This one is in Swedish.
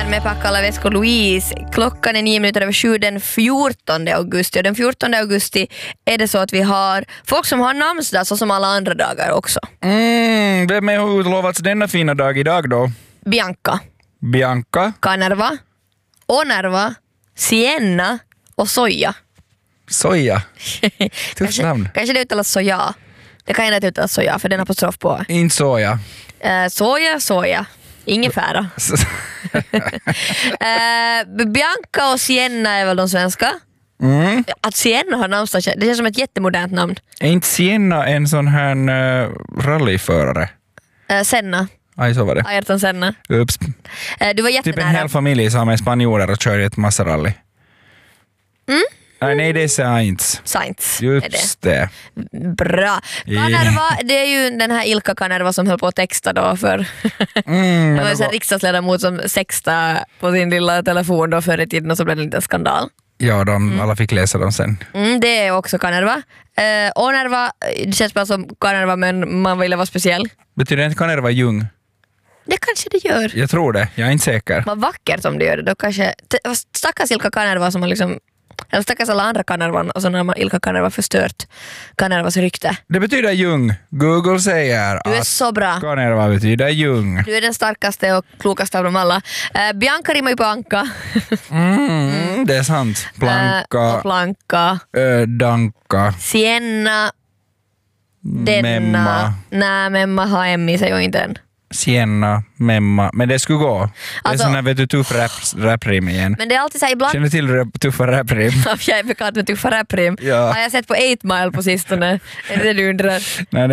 med Packa alla väskor Louise. Klockan är 9:07 den 14 augusti. Och den 14 augusti är det så att vi har folk som har namnsdag så som alla andra dagar också. Vem är utlovats denna fina dag idag då? Bianca, Kanerva, Onerva, Sienna och Soja. Soja. Tufft namn. Kanske det uttalas Soja. Det kan inte uttalas Soja för den har apostrof på. Inte soja. Soja. Ingefära. Bianca och Sienna är väl de svenska? Att Sienna har namnsdag, det känns som ett jättemodernt namn. Är inte Sienna en sån här rallyförare? Senna. Aj, så var det. Ayrton Senna. Ups. Du var Typ jättenära. en hel familj som är spanjorer och kör i ett massa rally. Nej, det är Sainz. Just det. Bra. Kanerva, det är ju den här Ilka Kanerva som höll på att texta då för det var ju en riksdagsledamot som sexta på sin lilla telefon då förr i tiden och så blev det en liten skandal. Ja, alla fick läsa dem sen. Det är också Kanerva. Onerva, det känns bara som Kanerva men man vill vara speciell. Betyder inte Kanerva Jung? Det kanske det gör. Jag tror det, jag är inte säker. Vad vackert om det gör det. Då kanske, stackars Ilka Kanerva som har liksom, eller stackars alla andra Kanervan och så när Ilka Kanerva förstört Kanervas rykte. Det betyder Jung. Google säger du är så bra. Kanerva betyder Jung. Du är den starkaste och klokaste av dem alla. Bianca rimmar ju på Anka. Det är sant. Planka. Danka. Sienna. Denna. Memma. Nej, Memma har Emmy sig ju inte än. Sienna, Memma. Men det skulle gå. Det är Alltså, sån här tuff raprim igen. Men det är alltid så här ibland. Känner till tuffa raprim? Jag är bekant med tuffa raprim. Ja. Har jag sett på 8 Mile på sistone? Är det du undrar? Nej,